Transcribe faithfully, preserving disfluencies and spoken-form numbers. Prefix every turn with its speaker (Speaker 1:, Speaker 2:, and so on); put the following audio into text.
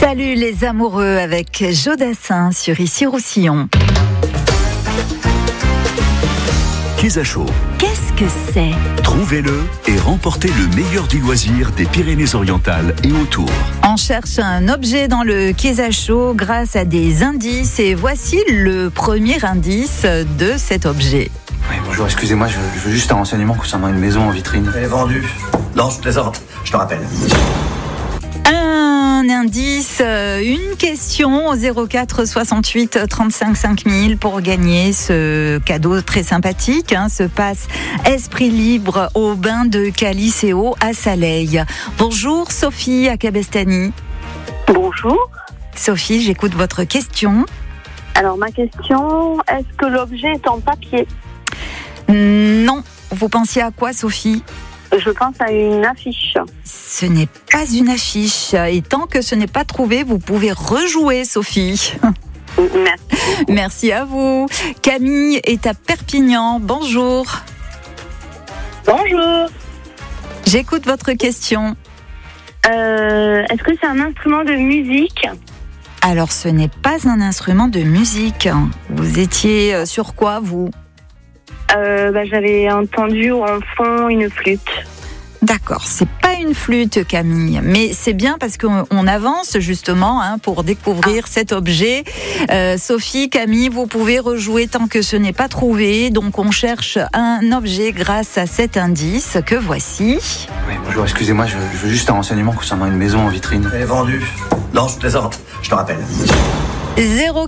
Speaker 1: Salut les amoureux avec Jodassin sur Issy-Roussillon.
Speaker 2: Quesacho.
Speaker 1: Qu'est-ce que c'est ?
Speaker 2: Trouvez-le et remportez le meilleur du loisir des Pyrénées-Orientales et autour.
Speaker 1: On cherche un objet dans le Quesacho grâce à des indices et voici le premier indice de cet objet.
Speaker 3: Oui, bonjour, excusez-moi, je, je veux juste un renseignement concernant une maison en vitrine.
Speaker 4: Elle est vendue. Non, je plaisante, je te rappelle.
Speaker 1: Un indice, une question au zéro quatre soixante-huit trente-cinq cinq mille pour gagner ce cadeau très sympathique, hein, ce passe Esprit Libre au bain de Caliceo à Saleil. Bonjour Sophie à Cabestany.
Speaker 5: Bonjour.
Speaker 1: Sophie, j'écoute votre question.
Speaker 5: Alors ma question, est-ce que l'objet est en papier ?
Speaker 1: Non. Vous pensiez à quoi Sophie ?
Speaker 5: Je pense à une affiche.
Speaker 1: Ce n'est pas une affiche. Et tant que ce n'est pas trouvé, vous pouvez rejouer, Sophie.
Speaker 5: Merci.
Speaker 1: Merci à vous. Camille est à Perpignan. Bonjour.
Speaker 5: Bonjour.
Speaker 1: J'écoute votre question.
Speaker 5: Euh, est-ce que c'est un instrument de musique ?
Speaker 1: Alors, ce n'est pas un instrument de musique. Vous étiez sur quoi, vous ?
Speaker 5: euh, bah, J'avais entendu en fond une flûte.
Speaker 1: D'accord, c'est pas une flûte Camille, mais c'est bien parce qu'on avance justement hein, pour découvrir ah. cet objet. Euh, Sophie, Camille, vous pouvez rejouer tant que ce n'est pas trouvé. Donc on cherche un objet grâce à cet indice que voici.
Speaker 3: Oui, bonjour, excusez-moi, je, je veux juste un renseignement concernant une maison en vitrine.
Speaker 4: Elle est vendue. Non, je plaisante, je te rappelle.
Speaker 1: zéro